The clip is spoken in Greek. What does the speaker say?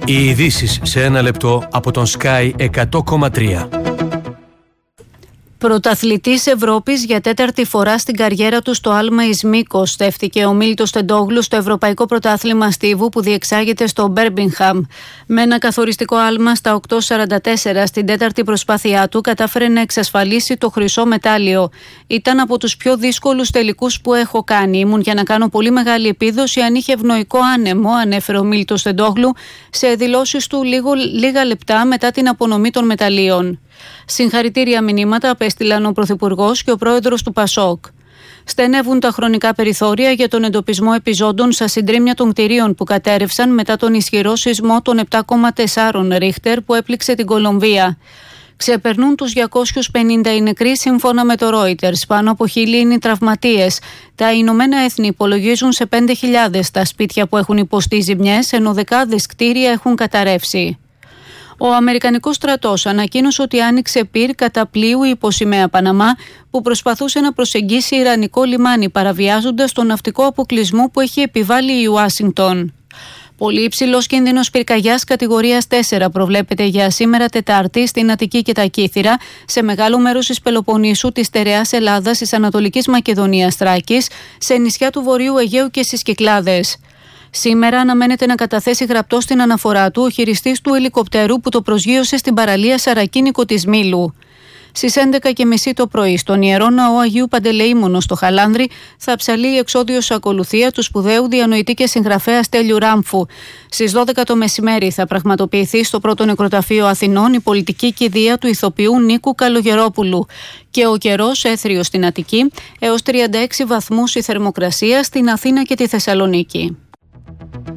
Οι ειδήσεις σε ένα λεπτό από τον Sky 100,3. Πρωταθλητής Ευρώπης για τέταρτη φορά στην καριέρα του στο άλμα εις Μύκος, στέφθηκε ο Μίλτος Τεντόγλου στο Ευρωπαϊκό Πρωτάθλημα Στίβου που διεξάγεται στο Μπέρμιγχαμ. Με ένα καθοριστικό άλμα στα 8.44 στην τέταρτη προσπάθειά του κατάφερε να εξασφαλίσει το χρυσό μετάλλιο. Ήταν από τους πιο δύσκολους τελικούς που έχω κάνει. Ήμουν για να κάνω πολύ μεγάλη επίδοση αν είχε ευνοϊκό άνεμο, ανέφερε ο Μίλτος Τεντόγλου σε δηλώσεις του λίγα λεπτά μετά την απονομή των μεταλλίων. Συγχαρητήρια μηνύματα απέστειλαν ο Πρωθυπουργός και ο Πρόεδρος του Πασόκ. Στενεύουν τα χρονικά περιθώρια για τον εντοπισμό επιζώντων στα συντρίμμια των κτηρίων που κατέρευσαν μετά τον ισχυρό σεισμό των 7,4 Ρίχτερ που έπληξε την Κολομβία. Ξεπερνούν τους 250 οι νεκροί σύμφωνα με το Reuters. Πάνω από 1.000 είναι οι τραυματίες. Τα Ηνωμένα Έθνη υπολογίζουν σε 5.000 τα σπίτια που έχουν υποστεί ζημιές, ενώ δεκάδες κτίρια έχουν καταρρεύσει. Ο Αμερικανικός στρατός ανακοίνωσε ότι άνοιξε πυρ κατά πλοίου υπό σημαία Παναμά που προσπαθούσε να προσεγγίσει ιρανικό λιμάνι παραβιάζοντας τον ναυτικό αποκλεισμό που έχει επιβάλει η Ουάσιγκτον. Πολύ υψηλός κίνδυνος πυρκαγιάς κατηγορίας 4 προβλέπεται για σήμερα Τετάρτη στην Αττική και τα Κύθυρα, σε μεγάλο μέρος της Πελοποννήσου, της στερεάς Ελλάδας, της Ανατολικής Μακεδονίας, Θράκης, σε νησιά του Βορείου Αιγαίου και στις Κυκλάδες. Σήμερα αναμένεται να καταθέσει γραπτό στην αναφορά του ο χειριστής του ελικοπτέρου που το προσγείωσε στην παραλία Σαρακίνικο της Μήλου. Στις 11.30 το πρωί, στον Ιερό Ναό Αγίου Παντελεήμονο στο Χαλάνδρη, θα ψαλεί η εξώδιος ακολουθία του σπουδαίου διανοητή και συγγραφέα Στέλιου Ράμφου. Στις 12 το μεσημέρι θα πραγματοποιηθεί στο Πρώτο Νεκροταφείο Αθηνών η πολιτική κηδεία του ηθοποιού Νίκου Καλογερόπουλου. Και ο καιρός έθριος στην Αττική, έως 36 βαθμούς η θερμοκρασία στην Αθήνα και τη Θεσσαλονίκη.